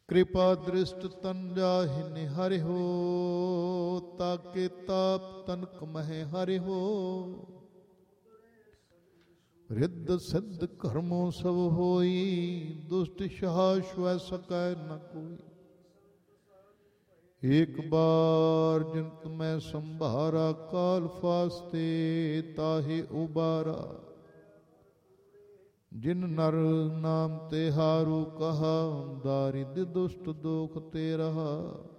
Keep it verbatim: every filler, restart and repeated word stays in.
कृपा दृष्ट तन जाहि निहरि हो, ताके ताप तनक मह हरि हो। रिद्ध सिद्ध कर्मों सब होई, दुष्ट शाह श्वै सकै न कोई। एक बार जिन तुम्हें संभारा, काल फास्ते ताहि उबारा। जिन नर नाम ते हारू कहा, दारिद्र दुष्ट दोख ते रहा।